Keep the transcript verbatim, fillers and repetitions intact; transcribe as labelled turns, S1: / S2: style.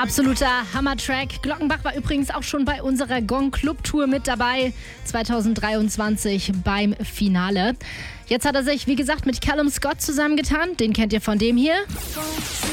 S1: Absoluter Hammer-Track. Glockenbach war übrigens auch schon bei unserer Gong Club Tour mit dabei, zwanzig dreiundzwanzig beim Finale. Jetzt hat er sich, wie gesagt, mit Callum Scott zusammengetan. Den kennt ihr von dem hier.